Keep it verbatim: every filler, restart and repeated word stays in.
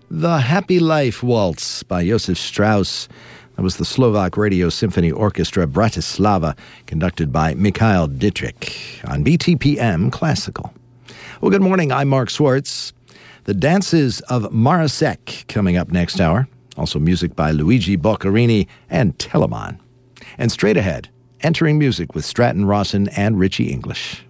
The Happy Life Waltz by Josef Strauss. That was the Slovak Radio Symphony Orchestra Bratislava, conducted by Mikhail Dietrich on B T P M Classical. Well, good morning. I'm Mark Swartz. The Dances of Marasek coming up next hour. Also music by Luigi Boccherini and Telemann. And straight ahead, Entering Music with Stratton Rawson and Richie English.